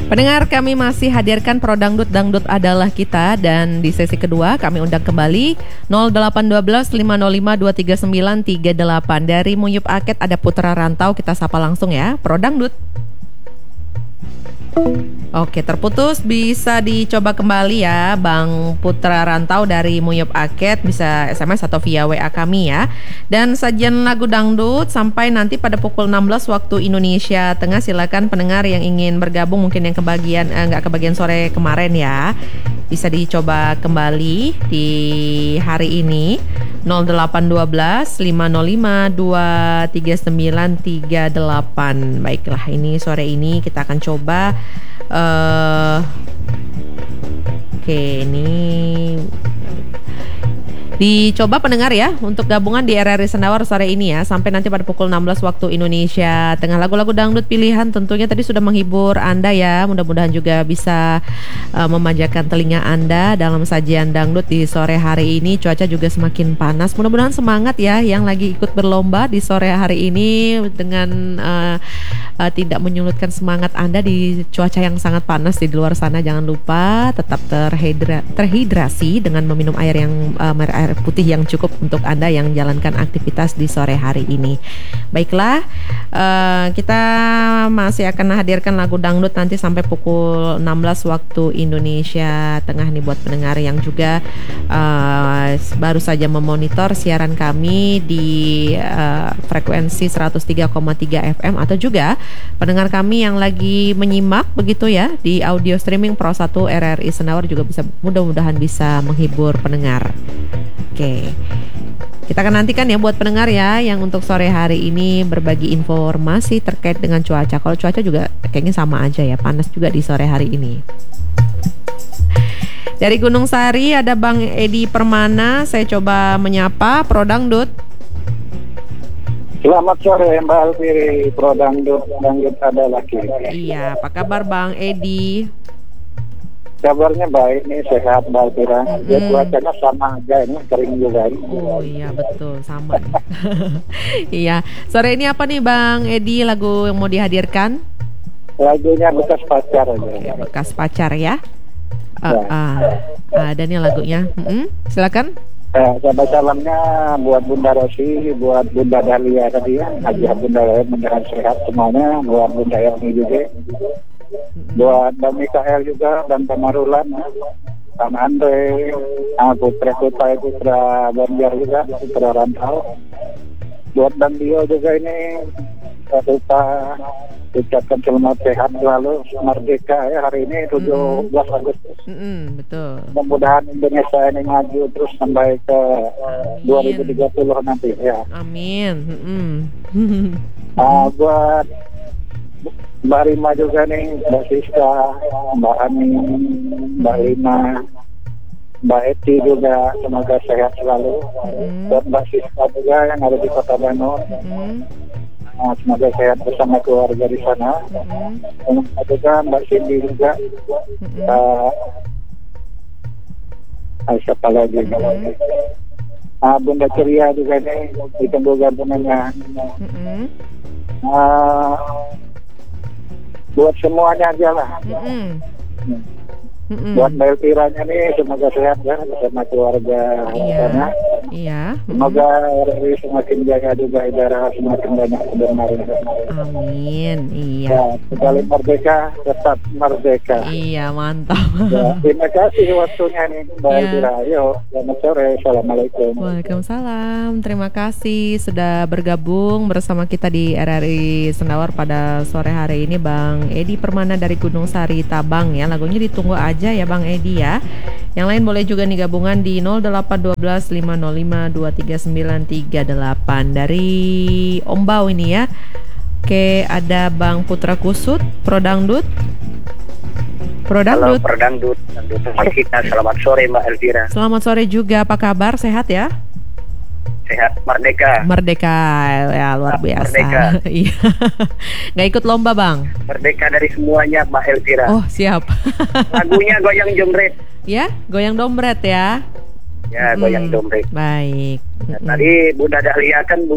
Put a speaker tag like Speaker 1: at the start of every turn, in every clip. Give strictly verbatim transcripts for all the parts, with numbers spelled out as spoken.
Speaker 1: Pendengar, kami masih hadirkan Pro Dangdut, Dangdut Adalah Kita. Dan di sesi kedua kami undang kembali nol delapan satu dua lima nol lima dua tiga sembilan tiga delapan. Dari Muyup Aket ada Putra Rantau, kita sapa langsung ya, Pro Dangdut. Oke, terputus, bisa dicoba kembali ya Bang Putra Rantau dari Muyup Aket, bisa S M S atau via W A kami ya. Dan sajian lagu dangdut sampai nanti pada pukul enam belas waktu Indonesia Tengah. Silakan pendengar yang ingin bergabung, mungkin yang kebagian eh, nggak kebagian sore kemarin ya, bisa dicoba kembali di hari ini nol delapan satu dua lima nol lima dua tiga sembilan tiga delapan. Baiklah, ini sore ini kita akan coba uh, oke okay, ini dicoba pendengar ya untuk gabungan di R R I Sendawar sore ini ya, sampai nanti pada pukul enam belas waktu Indonesia Tengah. Lagu-lagu dangdut pilihan tentunya tadi sudah menghibur Anda ya, mudah-mudahan juga bisa uh, memanjakan telinga Anda dalam sajian dangdut di sore hari ini. Cuaca juga semakin panas, mudah-mudahan semangat ya yang lagi ikut berlomba di sore hari ini dengan uh, uh, tidak menyulutkan semangat Anda di cuaca yang sangat panas di luar sana. Jangan lupa tetap terhidra- terhidrasi dengan meminum air yang uh, air putih yang cukup untuk Anda yang jalankan aktivitas di sore hari ini. Baiklah, uh, kita masih akan hadirkan lagu dangdut nanti sampai pukul enam belas waktu Indonesia Tengah nih buat pendengar yang juga uh, baru saja memonitor siaran kami di uh, frekuensi seratus tiga koma tiga F M, atau juga pendengar kami yang lagi menyimak begitu ya di audio streaming Pro satu R R I Sendawar juga bisa, mudah-mudahan bisa menghibur pendengar. Oke, kita akan nantikan ya buat pendengar ya yang untuk sore hari ini berbagi informasi terkait dengan cuaca. Kalau cuaca juga kayaknya sama aja ya, panas juga di sore hari ini. Dari Gunung Sari ada Bang Edi Permana, saya coba menyapa Pro Dangdut.
Speaker 2: Selamat sore Mbak Alfiri, Pro Dangdut, Dangdut Adalah Kita.
Speaker 1: Iya, apa kabar Bang Edi?
Speaker 2: Kabarnya baik nih, sehat Mbak Alfira. Mm. Ya cuacanya sama aja, ini kering juga ini.
Speaker 1: Oh iya betul, sama. Iya, sore ini apa nih Bang Edi lagu yang mau dihadirkan?
Speaker 2: Lagunya Bekas Pacar aja.
Speaker 1: Oke, Bekas Pacar ya. Uh,
Speaker 2: ya.
Speaker 1: uh, ada nih lagunya. Mm-hmm. Silakan.
Speaker 2: Eh, sahabat salamnya buat Bunda Rosi, buat Bunda Dahlia tadi ya, Hajiah Bunda Dahlia, mudah-mudahan sehat semuanya, buat Bunda Erni juga. Buat Bang Mikael juga dan Bang Marulan, Bang Andre, Putra Putra Putra Banjar juga, Putra Rantau. Buat Bang Dio juga ini, saya lupa ucapkan selamat sehat selalu, merdeka ya hari ini tujuh belas Agustus.
Speaker 1: Mm-hmm, betul.
Speaker 2: Mudah-mudahan Indonesia ini maju terus sampai ke Amin. dua ribu tiga puluh nanti ya.
Speaker 1: Amin. Mm-hmm.
Speaker 2: uh, buat Mbak Rima juga nih, Mbak Siska, Mbak Ani, Mbak Lina, Mbak Eti juga, semoga sehat selalu. Mm-hmm. Buat Mbak Siska juga yang ada di Kota Bandung, mm-hmm. nah, semoga sehat bersama keluarga di sana. Mm-hmm. Dan juga Mbak Cindy juga, mm-hmm. uh, siapa lagi? Mm-hmm. Uh, Bunda Ceria juga nih, ditunggu gabungannya. Mm-hmm. Uh, buat semuanya aja lah. Mm-hmm. Hmm. Mm-hmm. Buat Mbak Elviranya nih semoga sehat ya bersama keluarga
Speaker 1: iya.
Speaker 2: sana.
Speaker 1: Iya.
Speaker 2: Semoga R R I semakin jaya juga, idara semakin banyak kebenaran.
Speaker 1: Amin. Iya.
Speaker 2: Ya, sekali merdeka tetap merdeka.
Speaker 1: Iya, mantap.
Speaker 2: Ya, terima kasih waktunya nih Mbak
Speaker 1: ya.
Speaker 2: Elvira. Ayo, selamat sore. Assalamualaikum.
Speaker 1: Waalaikumsalam. Terima kasih sudah bergabung bersama kita di R R I Sendawar pada sore hari ini, Bang Edi Permana dari Gunung Sari Tabang ya. Lagunya ditunggu aja ya Bang Edi ya. Yang lain boleh juga nih gabungan di nol delapan satu dua lima nol lima dua tiga sembilan tiga delapan. Dari Ombau ini ya. Oke, ada Bang Putra Kusut, Pro Dangdut. Pro Dangdut.
Speaker 3: Halo Pro Dangdut, Dangdut kita. Selamat sore Mbak Elvira.
Speaker 1: Selamat sore juga, apa kabar? Sehat ya?
Speaker 3: Sehat, merdeka.
Speaker 1: Merdeka, ya luar biasa.
Speaker 3: Merdeka.
Speaker 1: Iya. Nggak ikut lomba Bang?
Speaker 3: Merdeka dari semuanya Mbak Elvira.
Speaker 1: Oh siap.
Speaker 3: Lagunya Goyang Jomret.
Speaker 1: Ya, Goyang Dompet ya.
Speaker 3: Ya,
Speaker 1: mm-hmm.
Speaker 3: Goyang Dompet.
Speaker 1: Baik.
Speaker 3: Nah, tadi Bunda Dahlia kan bu-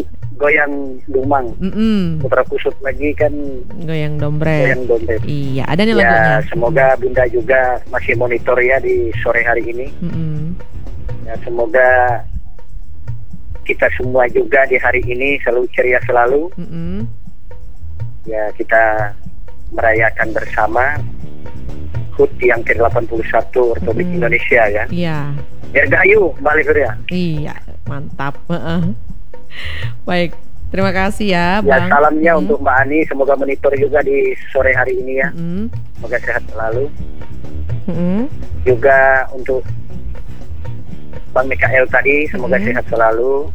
Speaker 3: goyang dumang.
Speaker 1: Mm-mm.
Speaker 3: Putra kusut lagi kan
Speaker 1: Goyang dompet.
Speaker 3: goyang dompet.
Speaker 1: Iya, ada nih
Speaker 3: Ya,
Speaker 1: lagunya.
Speaker 3: semoga Bunda juga masih monitor ya di sore hari ini.
Speaker 1: Mm-mm.
Speaker 3: Ya, semoga kita semua juga di hari ini selalu ceria selalu.
Speaker 1: Mm-mm.
Speaker 3: Ya, kita merayakan bersama H U T yang ke delapan puluh satu Republik
Speaker 1: Mm-mm.
Speaker 3: Indonesia ya.
Speaker 1: Iya.
Speaker 3: Dirgahayu, Mbak Livia.
Speaker 1: Iya, mantap. Heeh. Baik, terima kasih ya,
Speaker 3: Ya,
Speaker 1: Bang.
Speaker 3: salamnya
Speaker 1: Mm.
Speaker 3: untuk Mbak Ani, semoga monitor juga di sore hari ini ya.
Speaker 1: Mm-mm.
Speaker 3: Semoga sehat selalu.
Speaker 1: Mm-mm.
Speaker 3: Juga untuk Bang Mikael tadi, semoga
Speaker 1: Mm-mm.
Speaker 3: sehat selalu.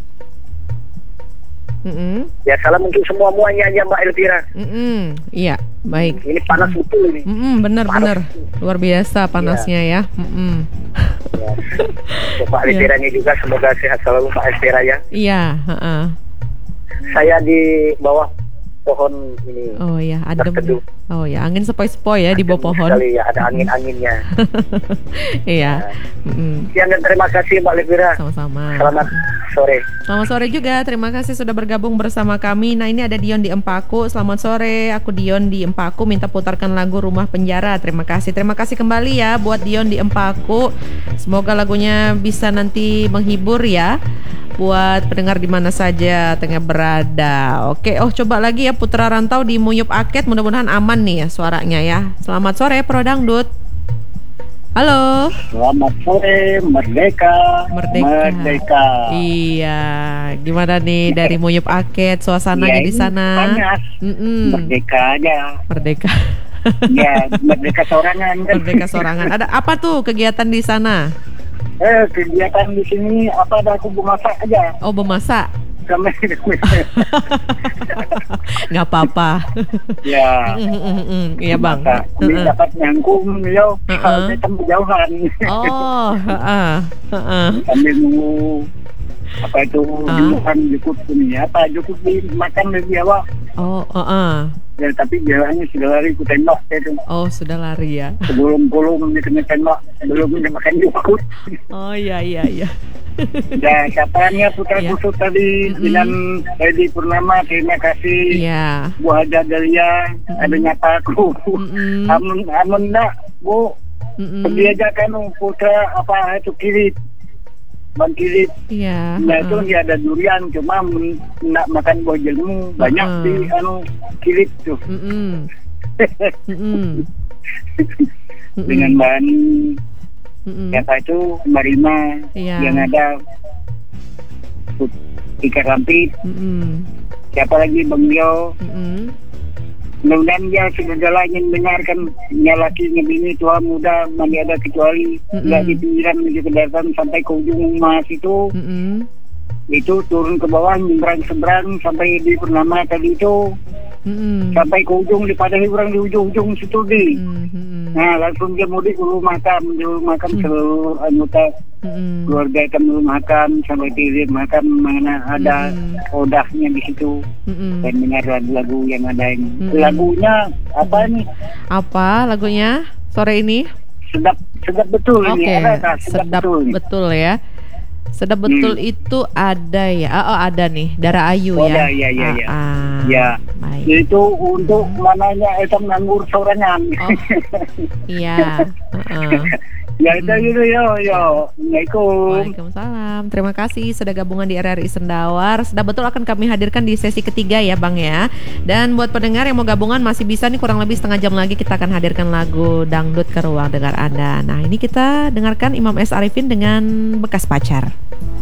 Speaker 1: Mm-mm.
Speaker 3: Ya, salam untuk semua muanya aja Mbak Elvira.
Speaker 1: Mm-mm. Iya, baik.
Speaker 3: Ini panas betul ini.
Speaker 1: Mm-mm, bener-bener luar biasa panasnya ya. Mm-mm.
Speaker 3: Ya. Untuk Mbak Elvira ini juga semoga sehat selalu Mbak Elvira ya.
Speaker 1: Iya, heeh.
Speaker 3: Saya di bawah pohon ini.
Speaker 1: Oh ya, adem.
Speaker 3: Terteduh.
Speaker 1: Oh ya, angin sepoi-sepoi ya di bawah pohon.
Speaker 3: Sekali ya, ada angin-anginnya.
Speaker 1: Iya. Mm-mm.
Speaker 3: Sekian dan terima kasih Mbak Elvira.
Speaker 1: Sama-sama.
Speaker 3: Selamat sore.
Speaker 1: Selamat sore juga, terima kasih sudah bergabung bersama kami. Nah, ini ada Dion di Empaku. Selamat sore, aku Dion di Empaku, minta putarkan lagu Rumah Penjara. Terima kasih, terima kasih kembali ya buat Dion di Empaku. Semoga lagunya bisa nanti menghibur ya buat pendengar di mana saja tengah berada. Oke, oh coba lagi ya Putra Rantau di Muyup Aket, mudah-mudahan aman nih ya suaranya ya. Selamat sore Pro Dangdut. Halo.
Speaker 2: Selamat sore, Merdeka.
Speaker 1: Merdeka.
Speaker 2: Merdeka.
Speaker 1: Iya, gimana nih dari Muyup Aket suasananya
Speaker 2: Ya,
Speaker 1: di
Speaker 2: ini
Speaker 1: sana?
Speaker 2: panas.
Speaker 1: Mm-mm.
Speaker 2: Merdeka aja.
Speaker 1: Merdeka.
Speaker 2: Ya, merdeka sorangan.
Speaker 1: Merdeka sorangan. Ada apa tuh kegiatan di sana?
Speaker 2: Eh, kegiatan di sini apa ada aku masak aja.
Speaker 1: Oh, memasak.
Speaker 2: Sampai
Speaker 1: Nggak apa-apa.
Speaker 2: ya.
Speaker 1: Mm, mm, mm, mm. Iya bang.
Speaker 2: Masak. Ini
Speaker 1: Mm-mm.
Speaker 2: dapat nyangkung yo.
Speaker 1: Uh-uh.
Speaker 2: Kalau kita berjauhan.
Speaker 1: Oh, heeh, heeh.
Speaker 2: Sambil nunggu apa itu
Speaker 1: Ah.
Speaker 2: julukan cukup ini apa cukup dimakan lebih awal.
Speaker 1: Oh, heeh.
Speaker 2: Ya, tapi jalannya sudah lari ku tembak itu.
Speaker 1: Oh, sudah lari ya.
Speaker 2: Sebelum pulung dia kena tembak, belum dia makan cukup.
Speaker 1: Oh iya iya iya.
Speaker 2: Ya, siapanya Putra
Speaker 1: Ya.
Speaker 2: Kusut tadi
Speaker 1: Mm-mm.
Speaker 2: dengan Edi Purnama, terima kasih.
Speaker 1: Iya.
Speaker 2: Bu Haja Dalia, ada nyata aku.
Speaker 1: Mm-mm.
Speaker 2: Amun amun nak Bu,
Speaker 1: Mm-mm.
Speaker 2: pergi aja kan Putra apa itu Kirit. Bang Kirit.
Speaker 1: Iya.
Speaker 2: Nah itu
Speaker 1: heeh.
Speaker 2: dia ada durian, cuma men- nak makan buah jelmu banyak
Speaker 1: Uh-uh.
Speaker 2: di anu Kirit tuh.
Speaker 1: Mm-mm. Mm-mm. Mm-mm.
Speaker 2: Dengan bahan
Speaker 1: Mm-mm.
Speaker 2: siapa itu Marima
Speaker 1: Iya.
Speaker 2: yang ada Put- Ikan Rampit,
Speaker 1: Mm-mm.
Speaker 2: siapa lagi Bang Leo.
Speaker 1: Mm-mm.
Speaker 2: Mudah-mudahan dia sudah jalan yang dengarkan nyalaki ngebini tua muda mana ada kecuali
Speaker 1: Mm-mm.
Speaker 2: nggak di pinggiran menuju ke daratan sampai ke ujung mas itu
Speaker 1: Mm-mm.
Speaker 2: itu turun ke bawah nyebrang seberang sampai di Purnama tadi itu
Speaker 1: Mm-mm.
Speaker 2: sampai ke ujung di pada orang di ujung-ujung situ di.
Speaker 1: Mm-mm.
Speaker 2: Nah langsung dia mudik ke rumah makam di rumah makam seluruh anggota
Speaker 1: Mm-mm.
Speaker 2: keluarga kami rumah makam sampai di makam mana ada
Speaker 1: Mm-mm.
Speaker 2: odahnya di situ.
Speaker 1: Mm-mm.
Speaker 2: Dan dengar lagu-lagu yang ada ini.
Speaker 1: Mm-mm.
Speaker 2: Lagunya apa nih?
Speaker 1: Apa lagunya sore ini?
Speaker 2: Sedap sedap betul
Speaker 1: Oke,
Speaker 2: ini. Ada, sedap,
Speaker 1: sedap
Speaker 2: betul. ini.
Speaker 1: betul ya. Sedap betul
Speaker 2: Hmm.
Speaker 1: itu ada ya. Oh, oh, ada nih, Dara Ayu
Speaker 2: Oh,
Speaker 1: ya.
Speaker 2: ada, iya, iya, iya.
Speaker 1: Ah, ah.
Speaker 2: Ya.
Speaker 1: Baik.
Speaker 2: Itu untuk mananya itu nganggur sorangan.
Speaker 1: Oh. Iya. Heeh.
Speaker 2: Ya itu itu yo yo. Assalamualaikum.
Speaker 1: Waalaikumsalam. Terima kasih sudah gabungan di R R I Sendawar. Sudah betul akan kami hadirkan di sesi ketiga ya Bang ya. Dan buat pendengar yang mau gabungan masih bisa nih, kurang lebih setengah jam lagi kita akan hadirkan lagu dangdut ke ruang dengar Anda. Nah ini kita dengarkan Imam S. Arifin dengan Bekas Pacar.